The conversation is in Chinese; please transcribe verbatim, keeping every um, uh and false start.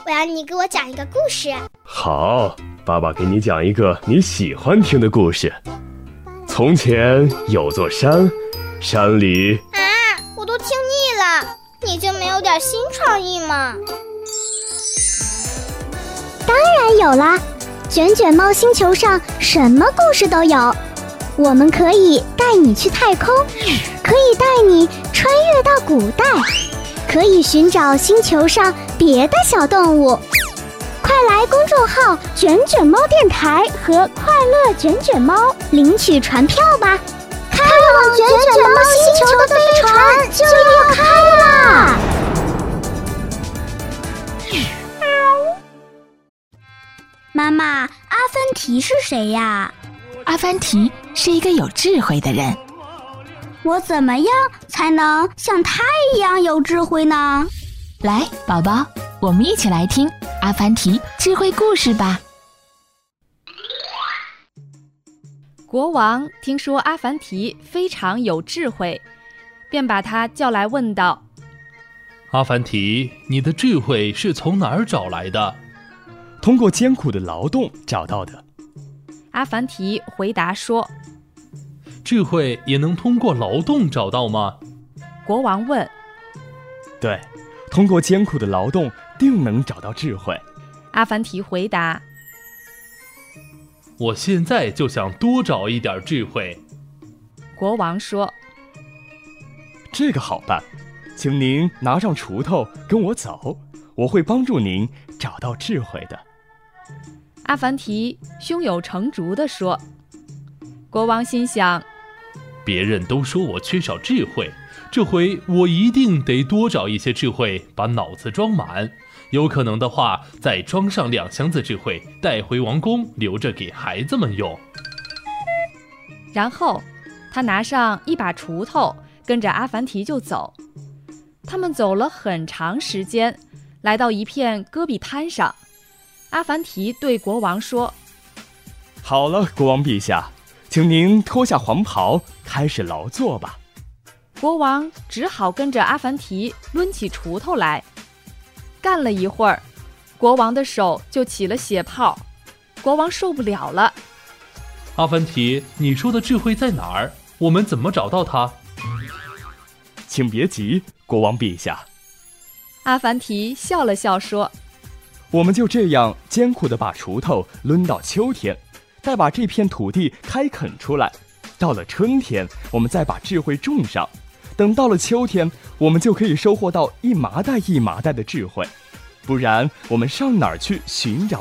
我要你给我讲一个故事。 好，爸爸给你讲一个你喜欢听的故事。从前有座山，山里…… 啊，我都听腻了，你就没有点新创意吗？ 当然有啦，卷卷猫星球上什么故事都有。我们可以带你去太空，可以带你穿越到古代，可以寻找星球上别的小动物。快来公众号卷卷猫电台和快乐卷卷猫领取船票吧！开往卷卷猫星球的飞船就要开啦！妈妈，阿凡提是谁呀？ 阿凡提是一个有智慧的人。 我怎么样才能像他一样有智慧呢？ 来，宝宝，我们一起来听阿凡提智慧故事吧。 国王听说阿凡提非常有智慧，便把他叫来问道： 阿凡提，你的智慧是从哪儿找来的？ 通过艰苦的劳动找到的。 阿凡提回答说： 智慧也能通过劳动找到吗？ 国王问。 对，通过艰苦的劳动定能找到智慧。 阿凡提回答： 我现在就想多找一点智慧。 国王说： 这个好办，请您拿上锄头跟我走，我会帮助您找到智慧的。 阿凡提胸有成竹地说。国王心想， 别人都说我缺少智慧，这回我一定得多找一些智慧，把脑子装满。有可能的话，再装上两箱子智慧，带回王宫，留着给孩子们用。 然后他拿上一把锄头，跟着阿凡提就走。他们走了很长时间，来到一片戈壁滩上。阿凡提对国王说： 好了，国王陛下，请您脱下黄袍，开始劳作吧。 国王只好跟着阿凡提抡起锄头来。干了一会儿，国王的手就起了血泡，国王受不了了。 阿凡提，你说的智慧在哪儿？我们怎么找到它？ 请别急，国王陛下。 阿凡提笑了笑说： 我们就这样艰苦地把锄头抡到秋天，再把这片土地开垦出来。到了春天，我们再把智慧种上。等到了秋天，我们就可以收获到一麻袋一麻袋的智慧。不然，我们上哪儿去寻找